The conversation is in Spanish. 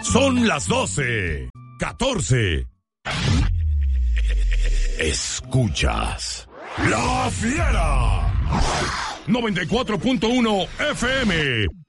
Son las 12:14. Escuchas La Fiera 94.1 FM